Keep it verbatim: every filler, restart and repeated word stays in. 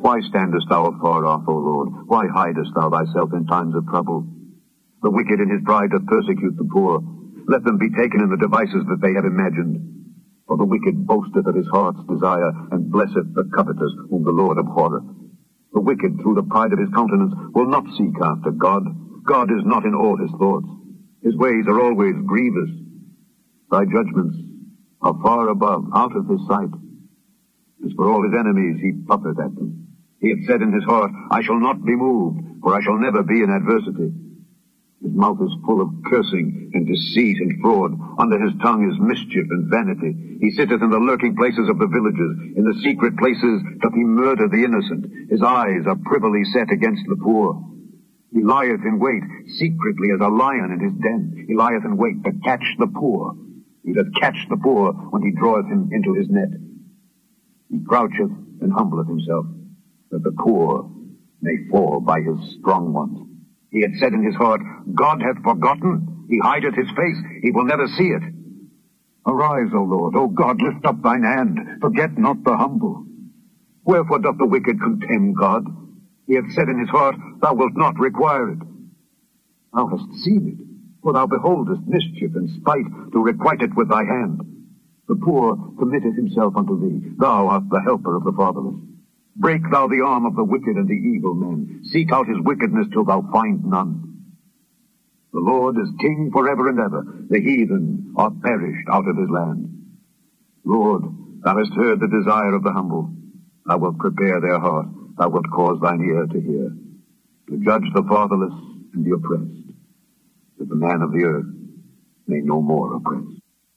Why standest thou afar off, O Lord? Why hidest thou thyself in times of trouble? The wicked in his pride doth persecute the poor. Let them be taken in the devices that they have imagined. For the wicked boasteth of his heart's desire, and blesseth the covetous, whom the Lord abhorreth. The wicked, through the pride of his countenance, will not seek after God. God is not in all his thoughts. His ways are always grievous. Thy judgments are far above, out of his sight. As for all his enemies, he puffeth at them. He hath said in his heart, I shall not be moved, for I shall never be in adversity. His mouth is full of cursing and deceit and fraud. Under his tongue is mischief and vanity. He sitteth in the lurking places of the villages. In the secret places doth he murder the innocent. His eyes are privily set against the poor. He lieth in wait secretly as a lion in his den. He lieth in wait to catch the poor. He doth catch the poor when he draweth him into his net. He croucheth and humbleth himself, that the poor may fall by his strong ones. He had said in his heart, God hath forgotten. He hideth his face. He will never see it. Arise, O Lord. O God, lift up thine hand. Forget not the humble. Wherefore doth the wicked contemn God? He hath said in his heart, thou wilt not require it. Thou hast seen it, for thou beholdest mischief and spite, to requite it with thy hand. The poor committeth himself unto thee. Thou art the helper of the fatherless. Break thou the arm of the wicked and the evil man. Seek out his wickedness till thou find none. The Lord is king forever and ever. The heathen are perished out of his land. Lord, thou hast heard the desire of the humble. Thou wilt prepare their heart. Thou wilt cause thine ear to hear, to judge the fatherless and the oppressed, that the man of the earth may no more oppress.